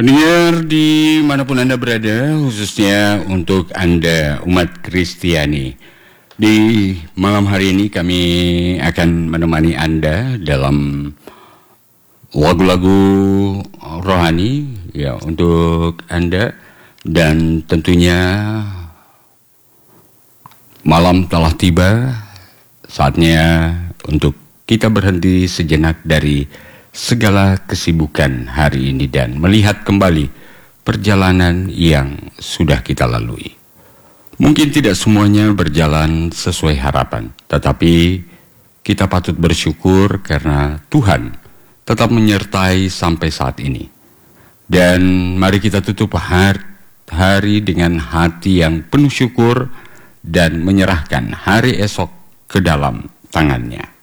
Pendengar dimanapun Anda berada, khususnya untuk Anda umat Kristiani. Di malam hari ini kami akan menemani Anda dalam lagu-lagu rohani ya untuk Anda, dan tentunya malam telah tiba, saatnya untuk kita berhenti sejenak dari segala kesibukan hari ini dan melihat kembali perjalanan yang sudah kita lalui. Mungkin tidak semuanya berjalan sesuai harapan, tetapi kita patut bersyukur karena Tuhan tetap menyertai sampai saat ini. Dan mari kita tutup hari dengan hati yang penuh syukur dan menyerahkan hari esok ke dalam tangannya.